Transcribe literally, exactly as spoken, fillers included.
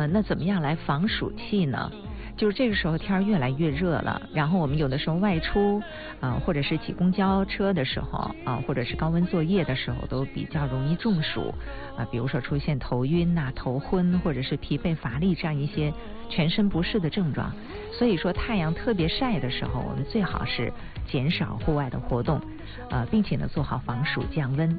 呃，那怎么样来防暑气呢？就是这个时候天儿越来越热了，然后我们有的时候外出啊、呃，或者是挤公交车的时候啊、呃，或者是高温作业的时候，都比较容易中暑啊、呃，比如说出现头晕呐、头昏，或者是疲惫乏力这样一些全身不适的症状。所以说太阳特别晒的时候，我们最好是减少户外的活动，呃，并且呢做好防暑降温。